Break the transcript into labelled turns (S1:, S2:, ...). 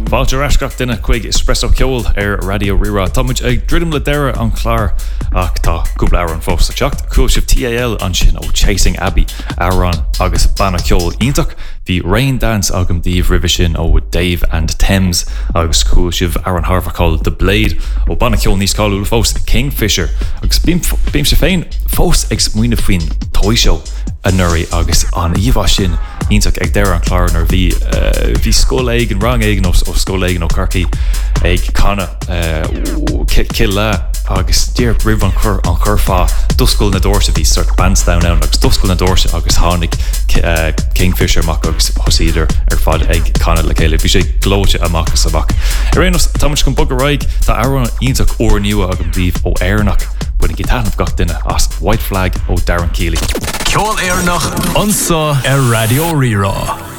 S1: Fáilte rascach duine chuig espresso ceol Radio Rira. Támuid ag dridim le deire an chlár ach tá cúpla ára an fós sa teacht. Cúil sibh TAL an sin ó Chasing Abbey áran agus banna ceol ionach. Bhí Rain Dance agam díomh ribh sin ó Dave and Thames agus cúil sibh ar an Harvacall The Blade ó banna ceol níos cáúil fós Kingfisher agus bím se féin fós ag smuoine faoin toiseo a nuirí agus an íomhá sin ionach ag deire an chláir nar bhí scóil éigen rang éigen ó scóil éigen ó Carcaí ag canna cill le agus dír ribh an churfá duscail na dóirse bhí sort bandstown ann agus duscail na dóirse agus tháinig Kingfisher amach agus hosíidir ar fad ag canna le chéile bhí sé glóite amach as amach. Réanos támuid chun bog a raig tá áran ionach uair nua agam díomh ó Éireannach buin ag tanmh gach duine as White Flag ó Darren Keeley.
S2: Ceol Éireannach ansa ar Radio Rira.